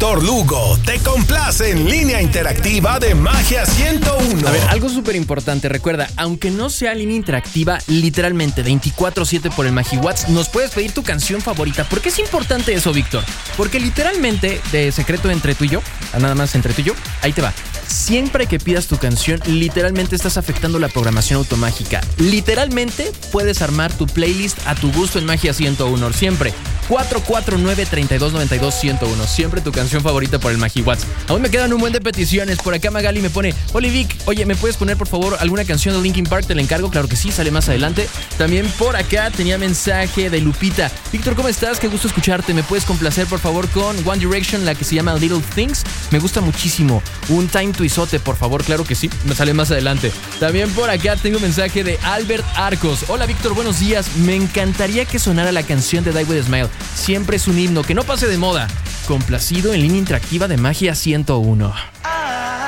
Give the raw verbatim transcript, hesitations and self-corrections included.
Víctor Lugo te complace en línea interactiva de Magia ciento uno. A ver, algo súper importante, recuerda, aunque no sea línea interactiva, literalmente veinticuatro siete por el MagiWatts, nos puedes pedir tu canción favorita. ¿Por qué es importante eso, Víctor? Porque literalmente, de secreto entre tú y yo, nada más entre tú y yo, ahí te va. Siempre que pidas tu canción, literalmente estás afectando la programación automágica. Literalmente puedes armar tu playlist a tu gusto en Magia ciento uno. Siempre. cuatro cuatro nueve, tres dos nueve dos, uno cero uno. Siempre tu canción favorita por el MagiWatts. Aún me quedan un buen de peticiones. Por acá Magali me pone: Oli Vic, oye, ¿me puedes poner por favor alguna canción de Linkin Park? Te la encargo. Claro que sí, sale más adelante. También por acá tenía mensaje de Lupita: Víctor, ¿cómo estás? Qué gusto escucharte. ¿Me puedes complacer por favor con One Direction, la que se llama Little Things? Me gusta muchísimo. Un Time to Isote, por favor. Claro que sí, me sale más adelante. También por acá tengo un mensaje de Albert Arcos: Hola Víctor, buenos días. Me encantaría que sonara la canción de Die With a Smile. Siempre es un himno, que no pase de moda. Complacido en línea interactiva de Magia ciento uno.